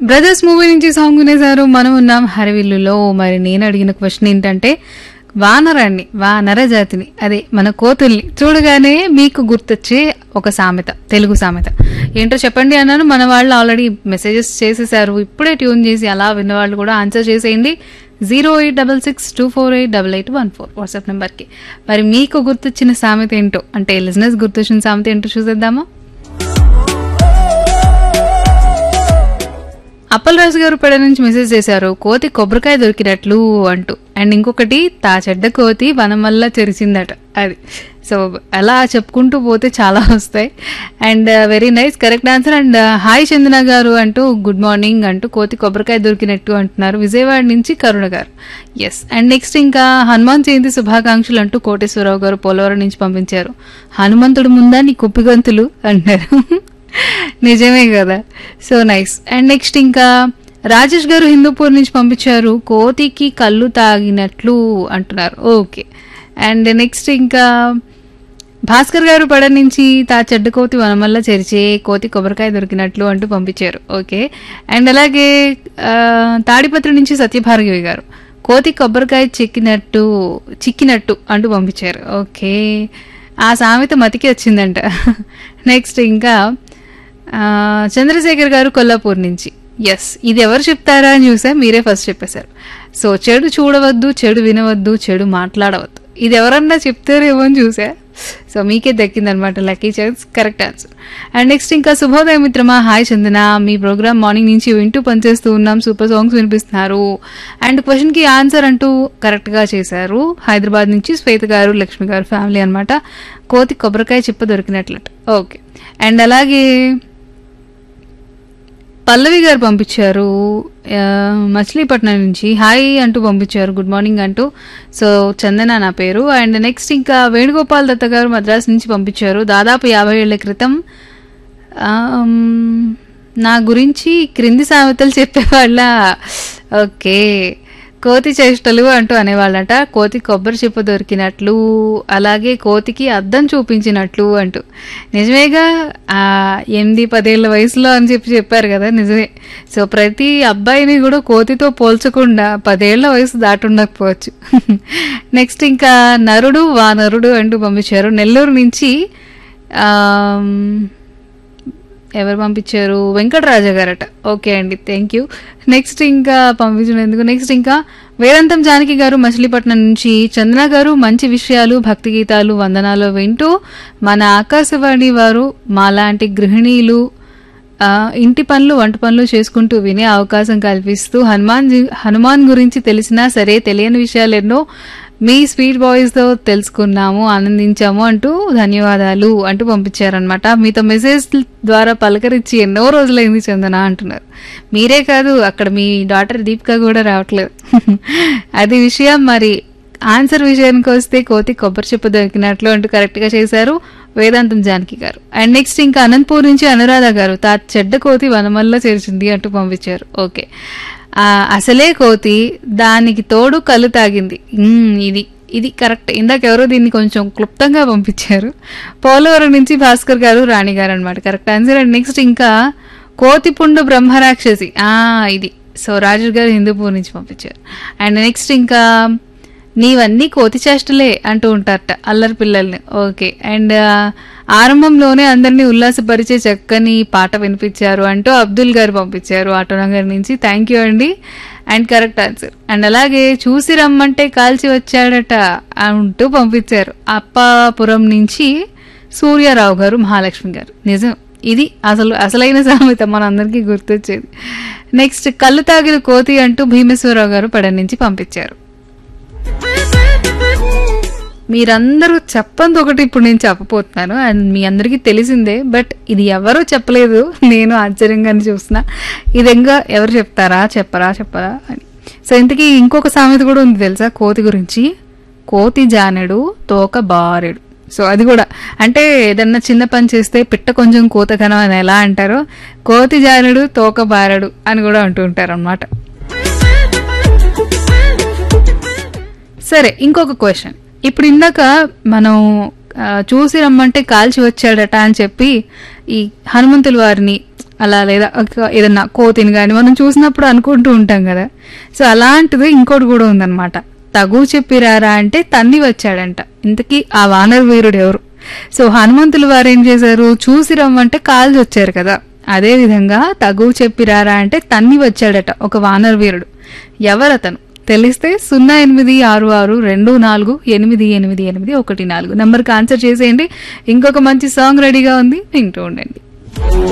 Brothers movie నుంచి song వినేశారు. మనం ఉన్నాం హరివిల్లులో. మరి నేను అడిగిన క్వశ్చన్ ఏంటంటే, వానరాన్ని, వానర జాతిని, అదే మన కోతుల్ని చూడగానే మీకు గుర్తొచ్చే ఒక సామెత, తెలుగు సామెత ఏంటో చెప్పండి అన్నాను. మన వాళ్ళు ఆల్రెడీ మెసేజెస్ చేసేసారు. ఇప్పుడే ట్యూన్ చేసి అలా విన్నవాళ్ళు కూడా ఆన్సర్ చేసేయండి 08662488814 వాట్సాప్ నెంబర్కి. మరి మీకు గుర్తొచ్చిన సామెత ఏంటో, అంటే లిజనర్స్ గుర్తొచ్చిన సామెత ఏంటో చూసేద్దామా. అప్పలరాజు గారు పెడ నుంచి మెసేజ్ చేశారు, కోతి కొబ్బరికాయ దొరికినట్లు అంటూ. అండ్ ఇంకొకటి, తా చెడ్డ కోతి వనం వల్ల తెరిచిందట. అది సో అలా చెప్పుకుంటూ పోతే చాలా వస్తాయి. And very nice, correct answer. And hi చందన గారు అంటూ గుడ్ మార్నింగ్ అంటూ కోతి కొబ్బరికాయ దొరికినట్టు అంటున్నారు విజయవాడ నుంచి కరుణ గారు. ఎస్. అండ్ నెక్స్ట్ ఇంకా హనుమాన్ జయంతి శుభాకాంక్షలు అంటూ కోటేశ్వరరావు గారు పోలవరం నుంచి పంపించారు. హనుమంతుడు ముందా నీ కుప్పిగంతులు అంటారు. నిజమే కదా, సో నైస్. అండ్ నెక్స్ట్ ఇంకా రాజేష్ గారు హిందూపూర్ నుంచి పంపించారు, కోతికి కళ్ళు తాగినట్లు అంటున్నారు. ఓకే. అండ్ నెక్స్ట్ ఇంకా భాస్కర్ గారు పడ నుంచి తా చెడ్డ కోతి వనమల్ల చెరిచే కోతి కొబ్బరికాయ దొరికినట్లు అంటూ పంపించారు. ఓకే. అండ్ అలాగే తాడిపత్రి నుంచి సత్యభార్గవి గారు కోతి కొబ్బరికాయ చిక్కినట్టు అంటూ పంపించారు. ఓకే, ఆ సామెత మతికి వచ్చిందంట. నెక్స్ట్ ఇంకా చంద్రశేఖర్ గారు కొల్లాపూర్ నుంచి. ఎస్, ఇది ఎవరు చెప్తారా అని చూసా, మీరే ఫస్ట్ చెప్పేశారు. సో చెడు చూడవద్దు, చెడు వినవద్దు, చెడు మాట్లాడవద్దు, ఇది ఎవరన్నా చెప్తారేమో అని చూసా. సో మీకే దక్కిందనమాట lucky chance, correct answer. And next ఇంకా శుభోదయ మిత్రమా, హాయ్ చందన, మీ ప్రోగ్రామ్ మార్నింగ్ నుంచి వింటూ పనిచేస్తూ ఉన్నాం, సూపర్ సాంగ్స్ వినిపిస్తున్నారు. అండ్ క్వశ్చన్ కి ఆన్సర్ అంటూ కరెక్ట్ గా చేశారు. హైదరాబాద్ నుంచి శ్వేత గారు, లక్ష్మి గారు ఫ్యామిలీ అనమాట. కోతి కొబ్బరికాయ చిప్ప దొరికినట్లట. ఓకే. అండ్ అలాగే పల్లవి గారు పంపించారు మచిలీపట్నం నుంచి, హాయ్ అంటూ పంపించారు, గుడ్ మార్నింగ్ అంటూ. సో చందన నా పేరు. అండ్ నెక్స్ట్ ఇంకా వేణుగోపాల్ దత్త గారు మద్రాసు నుంచి పంపించారు, దాదాపు 50 ఏళ్ల క్రితం నా గురించి క్రింది సామెతలు చెప్పేవాళ్ళ. ఓకే, కోతి చేష్టలు అంటూ అనేవాళ్ళట. కోతి కొబ్బరి చిప్ప దొరికినట్లు, అలాగే కోతికి అద్దం చూపించినట్లు అంటూ. నిజమేగా, 8-10 ఏళ్ల వయసులో అని చెప్పారు కదా, నిజమే. సో ప్రతి అబ్బాయిని కూడా కోతితో పోల్చకుండా 10 ఏళ్ల వయసు దాటుండకపోవచ్చు. నెక్స్ట్ ఇంకా నరుడు వా నరుడు అంటూ పంపించారు నెల్లూరు నుంచి. ఎవరు పంపించారు? వెంకటరాజా గారట. ఓకే అండి, థ్యాంక్ యూ. నెక్స్ట్ ఇంకా పంపించినందుకు. నెక్స్ట్ ఇంకా వేదాంతం జానకి గారు మచిలీపట్నం నుంచి, చందన గారు మంచి విషయాలు, భక్తి గీతాలు, వందనాలు వింటూ మన ఆకాశవాణి వారు మాలాంటి గృహిణీలు ఇంటి పనులు, వంట పనులు చేసుకుంటూ వినే అవకాశం కల్పిస్తూ హనుమాన్ గురించి తెలిసినా సరే తెలియని విషయాలు ఎన్నో మీ స్వీట్ వాయిస్ తో తెలుసుకున్నాము, ఆనందించాము అంటూ ధన్యవాదాలు అంటూ పంపించారనమాట. మీతో మెసేజ్ ద్వారా పలకరించి ఎన్నో రోజులైంది చందన అంటున్నారు. మీరే కాదు, అక్కడ మీ డాటర్ దీపిక కూడా రావట్లేదు. అది విషయం. మరి ఆన్సర్ విషయానికి వస్తే కోతి కొబ్బరి చెప్ప దొరికినట్లు అంటూ కరెక్ట్ గా చేశారు వేదాంతం జానకి గారు. అండ్ నెక్స్ట్ ఇంకా అనంతపూర్ నుంచి అనురాధ గారు, తా చెడ్డ కోతి వనమల్లో చేర్చింది అంటూ పంపించారు. ఓకే, అసలే కోతి, దానికి తోడు కళ్ళు తాగింది. ఇది కరెక్ట్. ఇందాక ఎవరో దీన్ని కొంచెం క్లుప్తంగా పంపించారు. పోలవరం నుంచి భాస్కర్ గారు, రాణి గారు అనమాట, కరెక్ట్ ఆన్సర్. అండ్ నెక్స్ట్ ఇంకా కోతిపుండు బ్రహ్మరాక్షసి, ఇది సో రాజు గారు హిందూపూర్ నుంచి పంపించారు. అండ్ నెక్స్ట్ ఇంకా నీవన్నీ కోతి చేష్టలే అంటూ ఉంటారట అల్లరి పిల్లల్ని. ఓకే. అండ్ ఆరంభంలోనే అందరినీ ఉల్లాసపరిచే చక్కని పాట వినిపించారు అంటూ అబ్దుల్ గారు పంపించారు ఆటోనగర్ నుంచి. థ్యాంక్ యూ అండి. And correct answer. అండ్ అలాగే చూసి రమ్మంటే కాల్చి వచ్చాడట అంటూ పంపించారు అప్పాపురం నుంచి సూర్యారావు గారు, మహాలక్ష్మి గారు. నిజం, ఇది అసలైన సామెత మనందరికీ గుర్తొచ్చేది. నెక్స్ట్ కళ్ళు తాగిన కోతి అంటూ భీమేశ్వరరావు గారు పడ నుంచి పంపించారు. మీరందరూ చెప్పంది ఒకటి ఇప్పుడు నేను చెప్పబోతున్నాను, అండ్ మీ అందరికీ తెలిసిందే, బట్ ఇది ఎవరూ చెప్పలేదు, నేను ఆశ్చర్యంగానే చూస్తున్నా. ఇది ఇంకా ఎవరు చెప్పరా అని. సో ఇంతకీ ఇంకొక సామెత కూడా ఉంది తెలుసా కోతి గురించి, కోతి జానెడు తోక బారెడు. సో అది కూడా అంటే ఏదన్నా చిన్న పని చేస్తే పిట్ట కొంచెం కోతకనం అని ఎలా అంటారో, కోతి జానెడు తోక బారెడు అని కూడా అంటూ ఉంటారు అనమాట. సరే, ఇంకొక క్వశ్చన్. ఇప్పుడు ఇందాక మనం చూసి రమ్మంటే కాల్చి వచ్చాడట అని చెప్పి ఈ హనుమంతుల వారిని అలా లేదా ఏదన్నా కోతిని కానీ మనం చూసినప్పుడు అనుకుంటూ ఉంటాం కదా. సో అలాంటిది ఇంకోటి కూడా ఉందన్నమాట. తగు చెప్పిరారా అంటే తన్ని వచ్చాడంట. ఇంతకీ ఆ వానర వీరుడు ఎవరు? సో హనుమంతులు వారు ఏం చేశారు, చూసి రమ్మంటే కాల్చి వచ్చారు కదా. అదే విధంగా తగు చెప్పిరారా అంటే తన్ని వచ్చాడట ఒక వానర వీరుడు. ఎవరతను తెలిస్తే 086624888814 నంబర్కి ఆన్సర్ చేసేయండి. ఇంకొక మంచి సాంగ్ రెడీగా ఉంది, వింటూ ఉండండి.